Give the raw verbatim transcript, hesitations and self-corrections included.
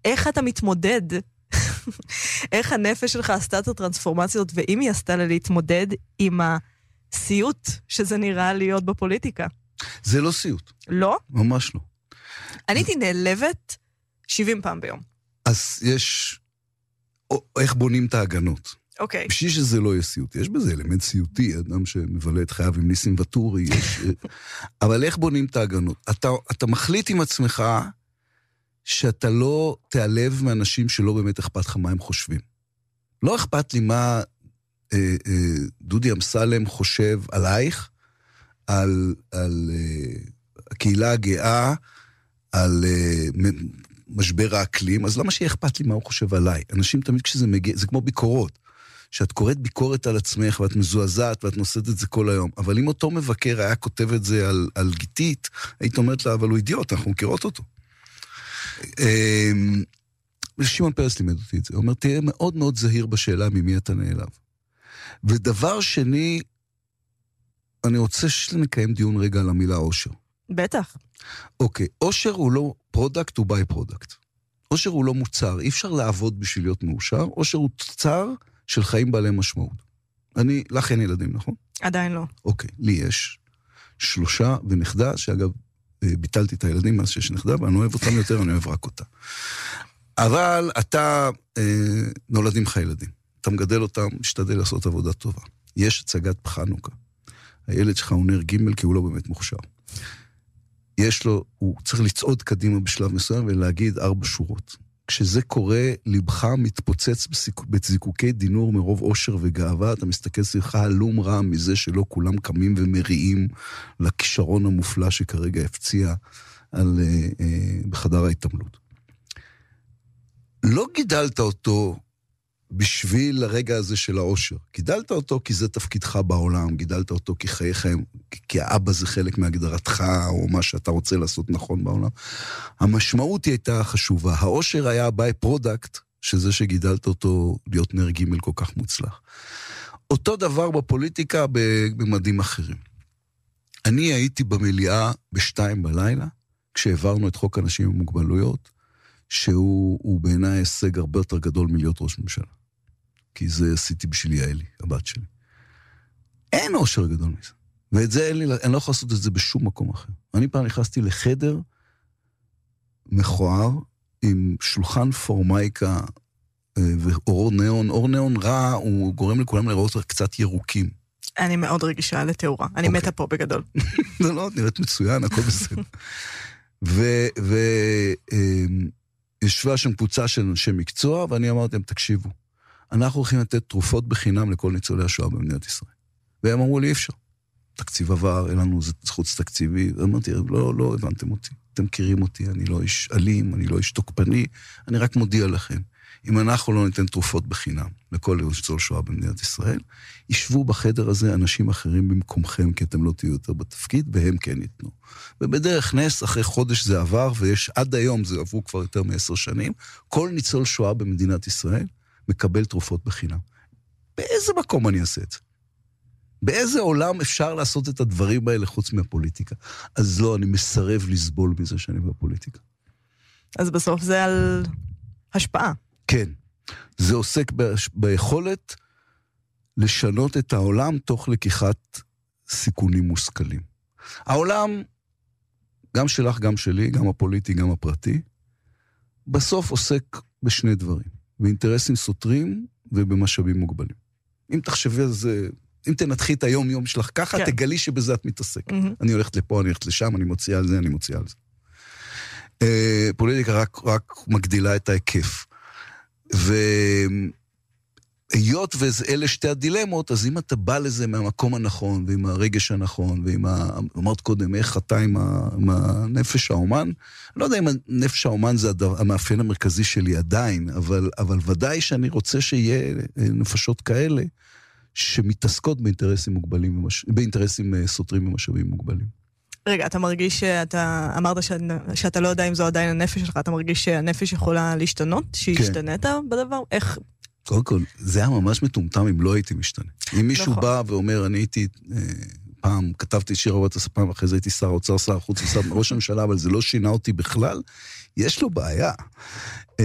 איך אתה מתמודד? איך הנפש שלך עשתה את הטרנספורמציות, ואם היא עשתה לה להתמודד עם הסיוט שזה נראה להיות בפוליטיקה? זה לא סיוט. לא? ממש לא. אני הייתי נעלבת שבעים פעם ביום. אז יש... איך בונים את ההגנות? אוקיי. בשביל שזה לא יהיה סיוטי. יש בזה אלמנט סיוטי, אדם שמבלה את חייו עם ניסים וטורי, יש... אבל איך בונים את ההגנות? אתה, אתה מחליט עם עצמך שאתה לא תיעלב מאנשים שלא באמת אכפת לך מה הם חושבים. לא אכפת לי מה אה, אה, דודי אמסלם חושב עלייך, על, על אה, הקהילה הגאה, על אה, משבר האקלים, אז למה שיהיה אכפת לי מה הוא חושב עליי? אנשים תמיד כשזה מגיע, זה כמו ביקורות. שאת קוראת ביקורת על עצמך, ואת מזועזעת, ואת נושאת את זה כל היום. אבל אם אותו מבקר היה כותב את זה על, על גיטית, היית אומרת לה, אבל הוא אידיוט, אנחנו מכירות אותו. שמעון פרס לימד אותי את זה. הוא אומר, תהיה מאוד מאוד זהיר בשאלה ממי אתה נעלב. ודבר שני, אני רוצה שנקיים דיון רגע על המילה אושר. בטח. אוקיי, אושר הוא לא פרודקט, הוא ביי פרודקט. אושר הוא לא מוצר, אי אפשר לעבוד בשביל להיות מאושר. אושר הוא תוצר של חיים בעלי משמעות. אני, לך אין ילדים, נכון? עדיין לא. אוקיי, לי יש שלושה ונכדה, שאגב, ביטלתי את הילדים מאז שיש נכדה, ואני אוהב אותם יותר, אני אוהב רק אותה. אבל אתה, אה, נולדים לך ילדים. אתה מגדל אותם, משתדל לעשות עבודה טובה. יש הצגת חנוכה. הילד שלך הוא נר ג' כי הוא לא באמת מוכשר. יש לו, הוא צריך לצעוד קדימה בשלב מסוים ולהגיד ארבע שורות. כשזה קורה, לבך מתפוצץ בסיק... בזיקוקי דינור מרוב אושר וגאווה, אתה מסתכל סביבך הלום רע מזה שלא כולם קמים ומריעים לכישרון המופלא שכרגע הפציע על, אה, אה, בחדר ההתעמלות. לא גידלת אותו בשביל הרגע הזה של האושר. גידלת אותו כי זה תפקידך בעולם, גידלת אותו כי חייך, כי האבא זה חלק מהגדרתך, או מה שאתה רוצה לעשות נכון בעולם. המשמעות היא הייתה חשובה. האושר היה ביי פרודקט, שזה שגידלת אותו להיות נר ג' כל כך מוצלח. אותו דבר בפוליטיקה במדים אחרים. אני הייתי במליאה בשתיים בלילה, כשהעברנו את חוק אנשים עם מוגבלויות, שהוא בעיניי הישג הרבה יותר גדול מלהיות ראש ממשלה. כי זה עשיתי בשביל יעלי, הבת שלי. אין אושר גדול מזה. ואת זה אין לי, אני לא יכול לעשות את זה בשום מקום אחר. אני פעם נכנסתי לחדר מכוער, עם שולחן פורמייקה ואור ניאון. אור ניאון רע, הוא גורם לכולם לראות קצת ירוקים. אני מאוד רגישה לתאורה. אני מתה פה בגדול. זה לא, נראית מצוין, הכל בסדר. ו... ו ישבה שם קבוצה של אנשי מקצוע, ואני אמרתי להם, תקשיבו, אנחנו הולכים לתת תרופות בחינם לכל ניצולי השואה במדינת ישראל. והם אמרו לי, אי אפשר. תקציב עבר, אין לנו חוץ תקציבי. אמרתי, לא, לא הבנתם אותי. אתם מכירים אותי, אני לא איש אלים, אני לא איש תוקפני, אני רק מודיע לכם. אם אנחנו לא ניתן תרופות בחינם לכל ניצול שואה במדינת ישראל, ישבו בחדר הזה אנשים אחרים במקומכם, כי אתם לא תהיו יותר בתפקיד, והם כן ייתנו. ובדרך נס, אחרי חודש זה עבר, ויש עד היום, זה עברו כבר יותר מעשר שנים, כל ניצול שואה במדינת ישראל מקבל תרופות בחינם. באיזה מקום אני אעשה את זה? באיזה עולם אפשר לעשות את הדברים האלה חוץ מהפוליטיקה? אז לא, אני מסרב לסבול מזה שאני בפוליטיקה. אז בסוף זה על השפעה. כן. זה עוסק ב- ביכולת לשנות את העולם תוך לקיחת סיכונים מושכלים. העולם, גם שלך, גם שלי, גם הפוליטי, גם הפרטי, בסוף עוסק בשני דברים. באינטרסים סותרים ובמשאבים מוגבלים. אם תחשבי על זה, אם תנתחי את היום-יום שלך ככה, כן. תגלי שבזה את מתעסק. Mm-hmm. אני הולכת לפה, אני הולכת לשם, אני מוציאה על זה, אני מוציאה על זה. אה, פוליטיקה רק, רק מגדילה את ההיקף. והיות ואלה שתי הדילמות, אז אם אתה בא לזה מהמקום הנכון, ועם הרגש הנכון, ועם ה... אמרת קודם, איך אתה עם, ה... עם הנפש האומן, אני לא יודע אם הנפש האומן זה הדבר, המאפיין המרכזי שלי עדיין, אבל, אבל ודאי שאני רוצה שיהיה נפשות כאלה, שמתעסקות באינטרסים מוגבלים, באינטרסים סותרים ומשאבים מוגבלים. רגע, אתה מרגיש שאתה, אמרת שאת, שאתה לא יודע אם זו עדיין הנפש שלך, אתה מרגיש שהנפש יכולה להשתנות? שהשתנית בדבר? איך? קודם כל, זה היה ממש מטומטם אם לא הייתי משתנה. אם מישהו בא ואומר, אני הייתי, פעם כתבתי שיר אהבת הספיים, אחרי זה הייתי שר האוצר, שר החוץ ושר ראש הממשלה, אבל זה לא שינה אותי בכלל, יש לו בעיה.